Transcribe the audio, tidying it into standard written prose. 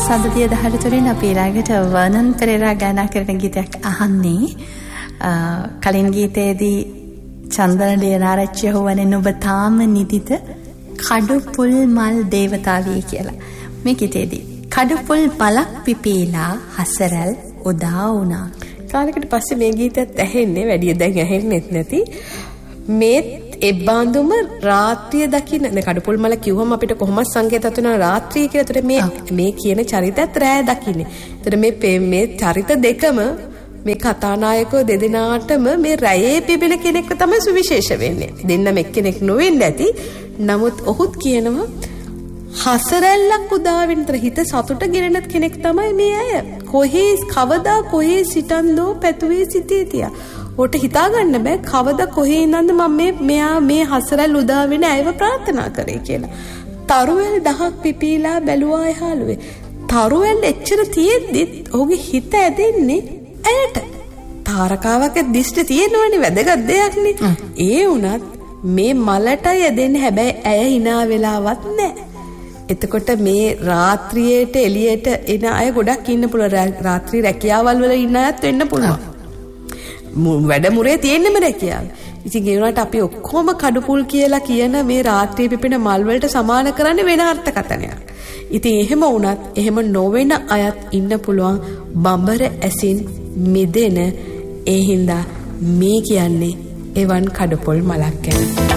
සඳතිය දහඩ තුළින් අපි ඊළඟට වර්නන් පෙරේරා ගායනා කරන ගීතයක් අහන්නේ. කලින් ගීතයේදී චන්දන ලියනාරච්චි හොවනේ නුඹ තාම නිදිද කඩු පුල් මල් දේවතාවිය කියලා. මේ ගීතයේදී කඩු පුල් මලක් පිපීලා හසරල් උදා වුණා. කාලයකට පස්සේ මේ ගීතයත් ඇහෙන්නේ වැඩි දැන් ඇහෙන්නෙත් නැති. මේ එබ්බාඳුම රාත්‍රිය දකින්න නේ කඩුපුල් මල කිව්වම අපිට කොහොමද සංකේතات වෙනවා රාත්‍රිය කියලා. ඒතර මේ කියන චරිතයත් රෑ දකින්නේ. ඒතර මේ චරිත දෙකම මේ කතානායකෝ දෙදෙනාටම මේ රැයේ පිබෙන කෙනෙක්ව තමයි සුවිශේෂ වෙන්නේ. දෙන්නම එක්කෙනෙක් නොවෙන්න ඇති. නමුත් ඔහුත් කියනවා හසරැල්ලක් උදා වෙනතර හිත සතුට ගෙනෙන කෙනෙක් තමයි මේ අය. කොහේ කවදා කොහේ සිටන්දෝ පැතුවේ සිටේ තියා. ඔට හිතා ගන්න බෑ කවදා කොහේ ඉඳන්ද මම මෙයා මේ හසරැල් උදා වෙන අයව ප්‍රාර්ථනා කරේ කියලා. තරුවැල් දහක් පිපීලා බැලුවා එහාලුවේ. තරුවැල් එච්චර තියෙද්දි ඔහුගේ හිත ඇදෙන්නේ ඇයට. තාරකාවක දිෂ්ට තියෙනවනේ වැදගත් දෙයක්නේ. ඒ වුණත් මේ මලට ඇදෙන්නේ හැබැයි ඇය hina වෙලාවත් නැහැ. එතකොට මේ රාත්‍රියේට එළියට එන අය ගොඩක් ඉන්න පුළුවන්. රාත්‍රී රැකියාවල් වල ඉන්න අයත් වෙන්න පුළුවන්. වැඩමුරේ තියෙන්නම රැකියාව. ඉතින් ඒ වුණාට අපි ඔක්කොම කඩුපුල් කියලා කියන මේ රාත්‍රියේ පිපෙන මල් වලට සමාන කරන්නේ වෙන අර්ථකථනයක්. ඉතින් එහෙම වුණත් එහෙම නොවන අයත් ඉන්න පුළුවන් බඹර ඇසින් මිදෙන. ඒ හින්දා මේ කියන්නේ එවන් කඩුපුල් මලක් ගැන.